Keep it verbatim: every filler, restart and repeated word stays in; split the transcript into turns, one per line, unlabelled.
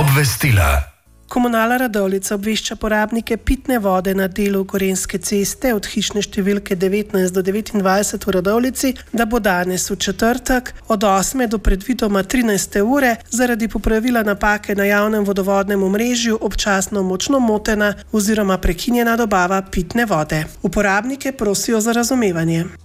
Obvestila.
Komunala Radovljica obvešča porabnike pitne vode na delu Gorenjske ceste od hišne številke devetnajst do devetindvajset v Radovljici, da bo danes v četrtek od osme do predvidoma trinajste ure zaradi popravila napake na javnem vodovodnem omrežju občasno močno motena oziroma prekinjena dobava pitne vode. Uporabnike prosijo za razumevanje.